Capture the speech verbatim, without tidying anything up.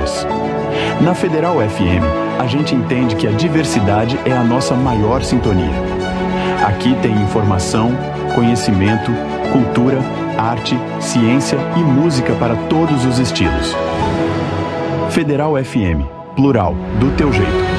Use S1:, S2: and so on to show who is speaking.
S1: voz. Na Federal F M, a gente entende que a diversidade é a nossa maior sintonia. Aqui tem informação, conhecimento, cultura, arte, ciência e música para todos os estilos. Federal F M, plural, do teu jeito.